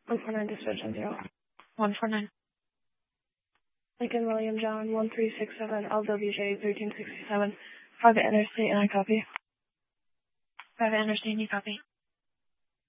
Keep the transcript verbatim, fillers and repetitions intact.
one four nine dispatch on zero. one four nine. Lincoln William John one three six seven L W J thirteen sixty-seven. Private interstate, and I copy. Private interstate, you copy.